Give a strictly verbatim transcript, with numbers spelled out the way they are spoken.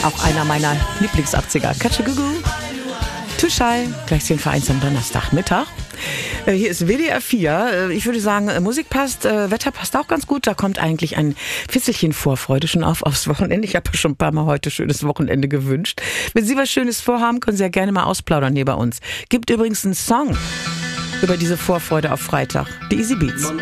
Auch einer meiner Lieblings-achtziger. Katschagugu, Too Shy, gleich zehn vor eins am Donnerstagmittag. Hier ist W D R vier. Ich würde sagen, Musik passt, Wetter passt auch ganz gut. Da kommt eigentlich ein Fitzelchen Vorfreude schon auf aufs Wochenende. Ich habe schon ein paar Mal heute schönes Wochenende gewünscht. Wenn Sie was Schönes vorhaben, können Sie ja gerne mal ausplaudern hier bei uns. Gibt übrigens einen Song über diese Vorfreude auf Freitag. Die Easy Beats.